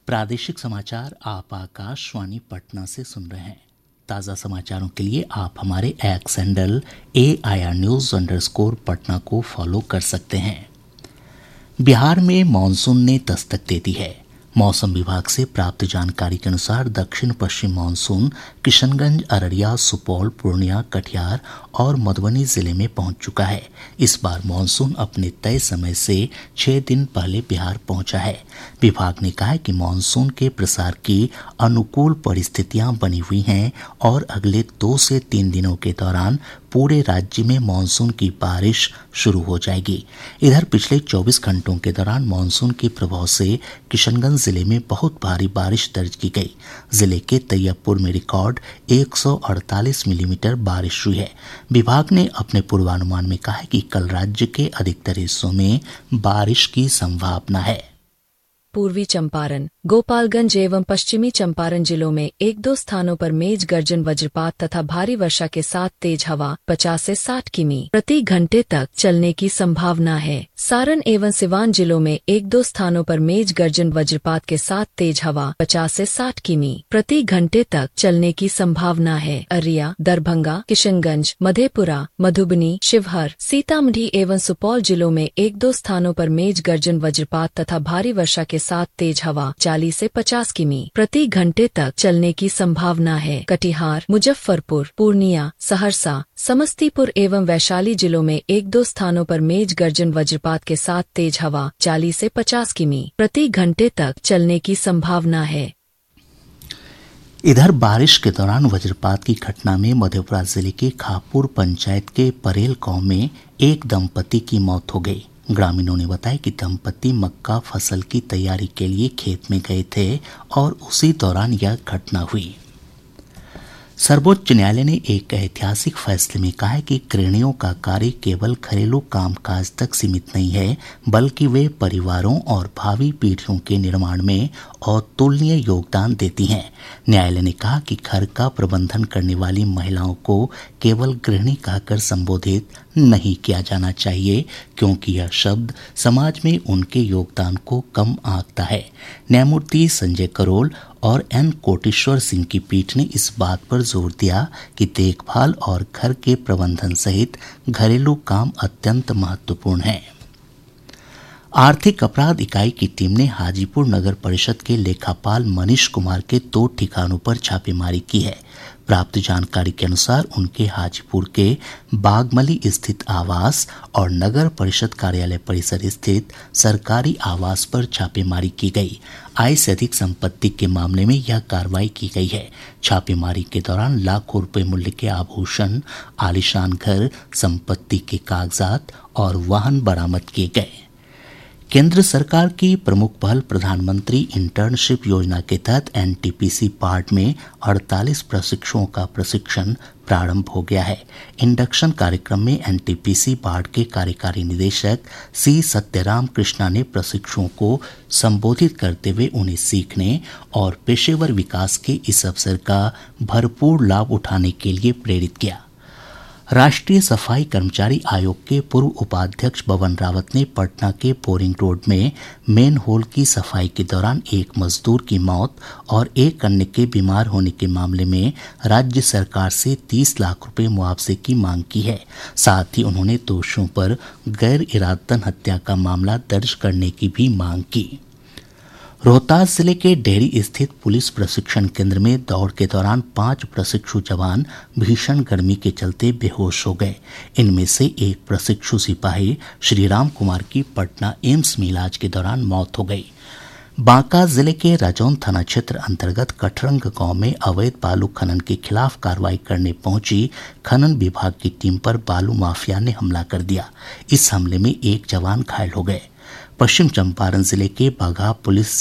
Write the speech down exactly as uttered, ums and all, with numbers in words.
प्रादेशिक समाचार आप आकाशवाणी पटना से सुन रहे हैं। ताज़ा समाचारों के लिए आप हमारे x handle A I R news underscore Patna को फॉलो कर सकते हैं। बिहार में मानसून ने दस्तक दे दी है। मौसम विभाग से प्राप्त जानकारी के अनुसार दक्षिण पश्चिम मानसून किशनगंज, अररिया, सुपौल, पूर्णिया, कटिहार और मधुबनी जिले में पहुंच चुका है। इस बार मानसून अपने तय समय से छह दिन पहले बिहार पहुंचा है। विभाग ने कहा है कि मानसून के प्रसार की अनुकूल परिस्थितियां बनी हुई हैं और अगले दो से तीन दिनों के दौरान पूरे राज्य में मानसून की बारिश शुरू हो जाएगी। इधर पिछले चौबीस घंटों के दौरान मानसून के प्रभाव से किशनगंज जिले में बहुत भारी बारिश दर्ज की गई। जिले के तैयबपुर में रिकॉर्ड एक सौ अड़तालीस मिलीमीटर बारिश हुई है। विभाग ने अपने पूर्वानुमान में कहा है कि कल राज्य के अधिकतर हिस्सों में बारिश की संभावना है। पूर्वी चंपारण, गोपालगंज एवं पश्चिमी चंपारण जिलों में एक दो स्थानों पर मेघ गर्जन, वज्रपात तथा भारी वर्षा के साथ तेज हवा पचास से साठ किमी प्रति घंटे तक चलने की संभावना है। सारण एवं सिवान जिलों में एक दो स्थानों पर मेघ गर्जन, वज्रपात के साथ तेज हवा पचास से साठ किमी प्रति घंटे तक चलने की संभावना है। अररिया, दरभंगा, किशनगंज, मधेपुरा, मधुबनी, शिवहर, सीतामढ़ी एवं सुपौल जिलों में एक दो स्थानों पर मेघ गर्जन, वज्रपात तथा भारी वर्षा के साथ तेज हवा चालीस से पचास किमी प्रति घंटे तक चलने की संभावना है। कटिहार, मुजफ्फरपुर, पूर्णिया, सहरसा, समस्तीपुर एवं वैशाली जिलों में एक दो स्थानों पर मेघ गर्जन, वज्रपात के साथ तेज हवा चालीस से पचास किमी प्रति घंटे तक चलने की संभावना है। इधर बारिश के दौरान वज्रपात की घटना में मधेपुरा जिले के खापुर पंचायत के परेल गांव में एक दंपति की मौत हो गई। ग्रामीणों ने बताया कि दंपति मक्का फसल की तैयारी के लिए खेत में गए थे और उसी दौरान यह घटना हुई। सर्वोच्च न्यायालय ने एक ऐतिहासिक फैसले में कहा है कि गृहिणियों का कार्य केवल घरेलू कामकाज तक सीमित नहीं है, बल्कि वे परिवारों और भावी पीढ़ियों के निर्माण में अतुलनीय योगदान देती हैं। न्यायालय ने कहा कि घर का प्रबंधन करने वाली महिलाओं को केवल गृहिणी कहकर संबोधित नहीं किया जाना चाहिए, क्योंकि यह शब्द समाज में उनके योगदान को कम आंकता है। न्यायमूर्ति संजय करोल और एन कोटेश्वर सिंह की पीठ ने इस बात पर जोर दिया कि देखभाल और घर के प्रबंधन सहित घरेलू काम अत्यंत महत्वपूर्ण है। आर्थिक अपराध इकाई की टीम ने हाजीपुर नगर परिषद के लेखापाल मनीष कुमार के दो ठिकानों पर छापेमारी की है। प्राप्त जानकारी के अनुसार उनके हाजीपुर के बागमली स्थित आवास और नगर परिषद कार्यालय परिसर स्थित सरकारी आवास पर छापेमारी की गई। आय से अधिक संपत्ति के मामले में यह कार्रवाई की गई है। छापेमारी के दौरान लाखों रुपए मूल्य के आभूषण, आलीशान घर, संपत्ति के कागजात और वाहन बरामद किए गए। केंद्र सरकार की प्रमुख पहल प्रधानमंत्री इंटर्नशिप योजना के तहत N T P C part में अड़तालीस प्रशिक्षुओं का प्रशिक्षण प्रारंभ हो गया है। इंडक्शन कार्यक्रम में N T P C part के कार्यकारी निदेशक सी सत्यराम कृष्णा ने प्रशिक्षुओं को संबोधित करते हुए उन्हें सीखने और पेशेवर विकास के इस अवसर का भरपूर लाभ उठाने के लिए प्रेरित किया। राष्ट्रीय सफाई कर्मचारी आयोग के पूर्व उपाध्यक्ष बबन रावत ने पटना के पोरिंग रोड में मेन होल की सफाई के दौरान एक मजदूर की मौत और एक अन्य के बीमार होने के मामले में राज्य सरकार से तीस लाख रुपए मुआवजे की मांग की है। साथ ही उन्होंने दोषियों पर गैर इरादतन हत्या का मामला दर्ज करने की भी मांग की। रोहतास जिले के डेहरी स्थित पुलिस प्रशिक्षण केंद्र में दौड़ के दौरान पांच प्रशिक्षु जवान भीषण गर्मी के चलते बेहोश हो गए। इनमें से एक प्रशिक्षु सिपाही श्रीराम कुमार की पटना एम्स में इलाज के दौरान मौत हो गई। बांका जिले के राजौन थाना क्षेत्र अंतर्गत कठरंग गांव में अवैध बालू खनन के खिलाफ कार्रवाई करने पहुंची खनन विभाग की टीम पर बालू माफिया ने हमला कर दिया। इस हमले में एक जवान घायल हो गए। पश्चिम चंपारण जिले के बाघा पुलिस